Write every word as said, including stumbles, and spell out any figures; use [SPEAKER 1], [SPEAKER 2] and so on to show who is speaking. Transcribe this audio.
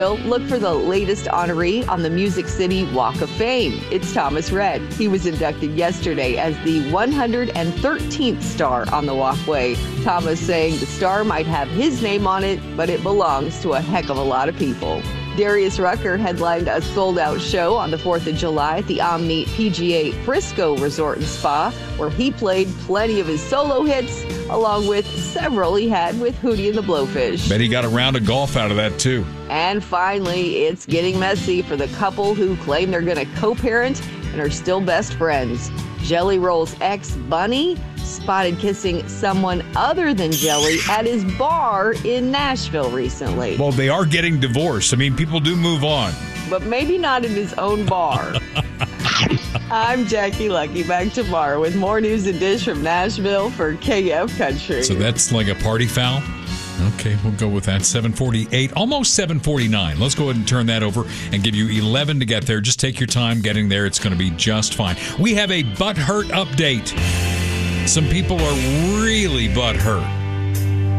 [SPEAKER 1] Look for the latest honoree on the Music City Walk of Fame. It's Thomas Rhett. He was inducted yesterday as the one hundred thirteenth star on the walkway. Thomas saying the star might have his name on it, but it belongs to a heck of a lot of people. Darius Rucker headlined a sold-out show on the fourth of July at the Omni P G A Frisco Resort and Spa, where he played plenty of his solo hits, along with several he had with Hootie and the Blowfish.
[SPEAKER 2] Bet he got a round of golf out of that, too.
[SPEAKER 1] And finally, it's getting messy for the couple who claim they're going to co-parent and are still best friends. Jelly Roll's ex, Bunny, spotted kissing someone other than Jelly at his bar in Nashville recently.
[SPEAKER 2] Well, they are getting divorced. I mean, people do move on.
[SPEAKER 1] But maybe not in his own bar. I'm Jackie Lucky, back tomorrow with more news and dish from Nashville for K F Country.
[SPEAKER 2] So that's like a party foul? Okay, we'll go with that. seven forty-eight, almost seven forty-nine. Let's go ahead and turn that over and give you eleven to get there. Just take your time getting there. It's going to be just fine. We have a butthurt update. Some people are really butthurt.